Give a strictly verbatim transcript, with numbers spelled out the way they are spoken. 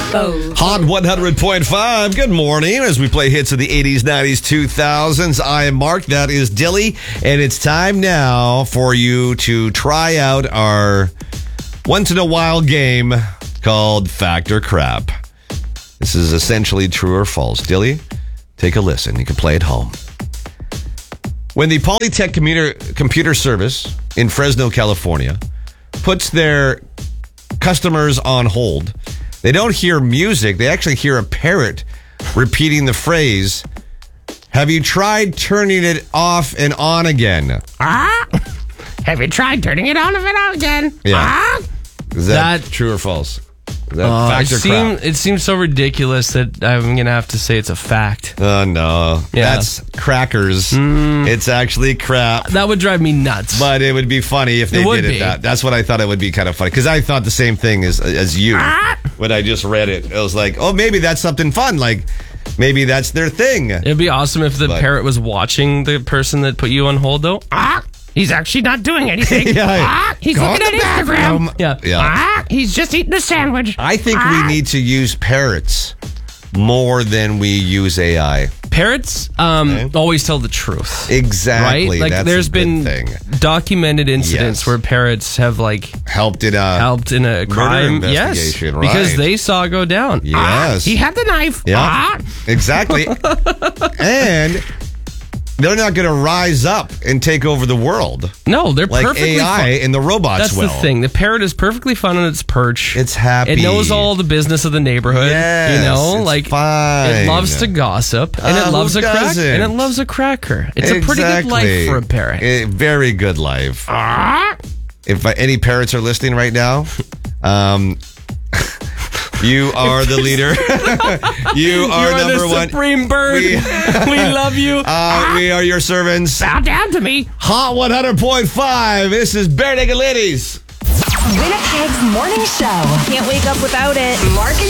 Oh. Hot one hundred point five. Good morning as we play hits of the eighties, nineties, two thousands. I am Mark. That is Dilly. And it's time now for you to try out our once in a while game called Fact or Crap. This is essentially true or false. Dilly, take a listen. You can play at home. When the Polytech commuter, Computer Service in Fresno, California, puts their customers on hold, they don't hear music. They actually hear a parrot repeating the phrase, "Have you tried turning it off and on again?" Ah, have you tried turning it on and on again? Yeah. Ah? Is that, That- true or false? Is that Uh, fact it, or seem, crap? it seems so ridiculous that I'm going to have to say it's a fact. Oh, no. Yeah. That's crackers. Mm. It's actually crap. That would drive me nuts. But it would be funny if they It would did it. be. That. That's what I thought it would be kind of funny. Because I thought the same thing as, as you Ah! when I just read it. It was like, oh, maybe that's something fun. Like, maybe that's their thing. It'd be awesome if the But- parrot was watching the person that put you on hold, though. Ah, he's actually not doing anything. Yeah. Ah, he's Go looking in at the Instagram. bathroom. Yeah. Yeah. Ah, he's just eating a sandwich. I think Ah. we need to use parrots more than we use A I. Parrots um, Okay. always tell the truth. Exactly. Right? Like, That's there's a good been thing. documented incidents Yes. where parrots have, like, Helped it out. helped in a crime. Yes. investigation, Because right. they saw it go down. Ah, Yes. he had the knife. Yeah. Ah. Exactly. And they're not going to rise up and take over the world No, they're like perfectly A I fine. and the robots That's will. the thing. The parrot is perfectly fine on its perch. It's happy. It knows all the business of the neighborhood. Yes, you know, it's like fine. it loves to gossip, and Uh, it loves who a crack, doesn't? and it loves a cracker. It's a pretty good life Exactly. for a parrot. A very good life. Ah. If uh, any parrots are listening right now, um, you are the leader. you are you are number the one. supreme bird. We- We, love you. Uh, we are your servants. Bow down to me. Hot one hundred point five. This is Bare Naked Ladies. Winnipeg's morning show. Can't wake up without it. Mark and